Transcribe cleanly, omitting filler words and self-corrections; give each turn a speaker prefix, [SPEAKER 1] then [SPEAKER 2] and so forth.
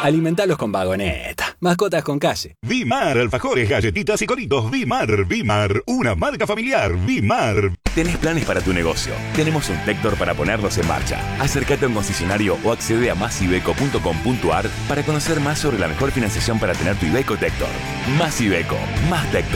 [SPEAKER 1] Alimentalos con Vagoneta. Mascotas con calle.
[SPEAKER 2] Vimar, alfajores, galletitas y coritos. Vimar, una marca familiar. Vimar.
[SPEAKER 3] ¿Tenés planes para tu negocio? Tenemos un Tector para ponerlos en marcha. Acércate a un concesionario o accede a masiveco.com.ar para conocer más sobre la mejor financiación para tener tu Iveco Tector. Más Iveco, más Tector.